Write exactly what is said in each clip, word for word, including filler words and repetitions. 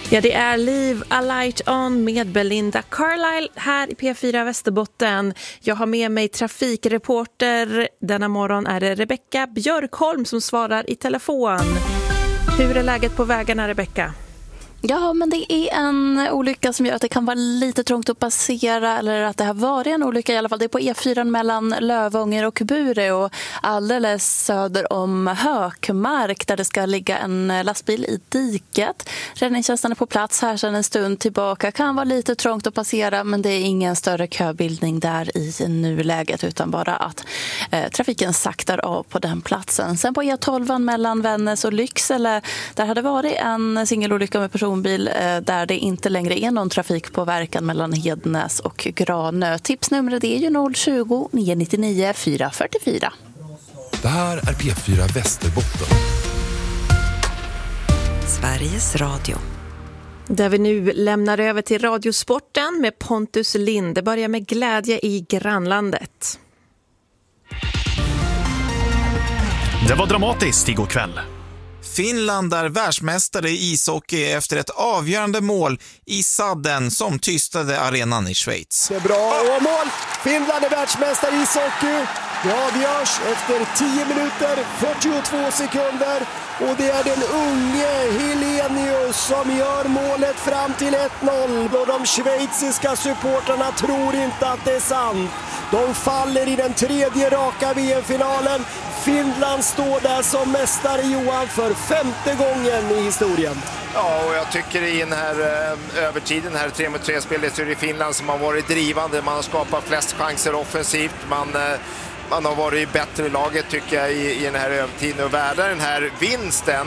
Ja, det är Leave a Light On med Belinda Carlisle här i P fyra Västerbotten. Jag har med mig trafikreporter. Denna morgon är det Rebecka Björkholm som svarar i telefon. Hur är läget på vägarna, Rebecka? Ja, men det är en olycka som gör att det kan vara lite trångt att passera, eller att det har varit en olycka i alla fall. Det är på E fyra mellan Lövånger och Bure och alldeles söder om Hökmark där det ska ligga en lastbil i diket. Räddningstjänsten är på plats här sedan en stund tillbaka. Kan vara lite trångt att passera, men det är ingen större köbildning där i nuläget utan bara att eh, trafiken saktar av på den platsen. Sen på E tolv mellan Vännäs och Lycksele där hade varit en singelolycka med person bil där det inte längre är någon trafikpåverkan mellan Hednäs och Granö. Tipsnumret är ju noll tjugo, nio nittionio, fyra fyrtiofyra. Det här är P fyra Västerbotten. Sveriges Radio. Där vi nu lämnar över till Radiosporten med Pontus Lind. Det börjar med glädje i grannlandet. Det var dramatiskt igår kväll. Finland är världsmästare i ishockey efter ett avgörande mål i sadden som tystade arenan i Schweiz. Det är bra och mål! Finland är världsmästare i ishockey. Det avgörs efter tio minuter, fyrtiotvå sekunder. Och det är den unge Helenius som gör målet fram till ett noll. Och de schweiziska supporterna tror inte att det är sant. De faller i den tredje raka V M-finalen. Finland står där som mästare, Johan, för femte gången i historien. Ja, och jag tycker i den här eh, övertiden, här tre mot tre-spelet, så är det Finland som har varit drivande. Man har skapat flest chanser offensivt. Man, eh, man har varit bättre i laget, tycker jag, i, i den här övertiden. Och värda den här vinsten.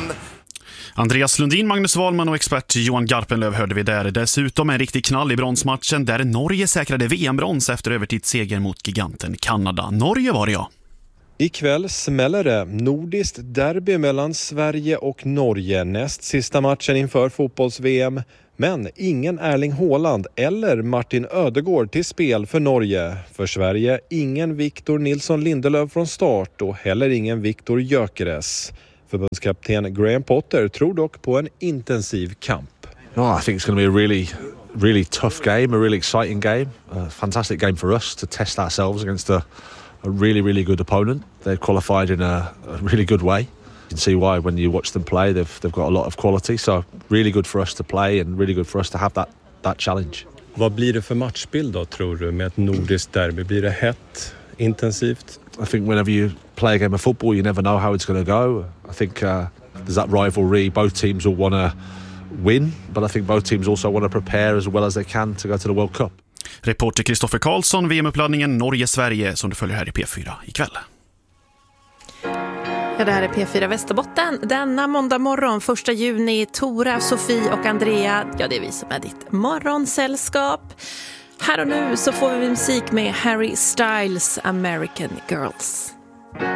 Andreas Lundin, Magnus Wahlman och expert Johan Garpenlöv hörde vi där. Dessutom en riktig knall i bronsmatchen där Norge säkrade V M-brons efter övertidsseger mot giganten Kanada. Norge var det, ja. Ikväll smäller det nordiskt derby mellan Sverige och Norge, näst sista matchen inför fotbolls-V M. Men ingen Erling Haaland eller Martin Ödegård till spel för Norge. För Sverige ingen Victor Nilsson Lindelöf från start och heller ingen Victor Gyökeres. Förbundskapten Graham Potter tror dock på en intensiv kamp. Oh, I think it's going to be a really, really tough game, a really exciting game. A fantastic game for us to test ourselves against a a really, really good opponent. They've qualified in a, a really good way. You can see why when you watch them play. They've they've got a lot of quality. So really good for us to play and really good for us to have that that challenge. Vad blir det för matchbild då, tror du, med ett nordiskt derby? Blir det hett, intensivt? I think whenever you play a game of football, you never know how it's going to go. I think uh, there's that rivalry. Both teams will want to win, but I think both teams also want to prepare as well as they can to go to the World Cup. Reporter Kristoffer Karlsson, V M-uppladdningen Norge-Sverige som du följer här i P fyra ikväll. Ja, det här är P fyra Västerbotten. Denna måndag morgon, första juni, Tora, Sofie och Andrea. Ja, det är vi som är ditt morgonsällskap. Här och nu så får vi musik med Harry Styles, American Girls.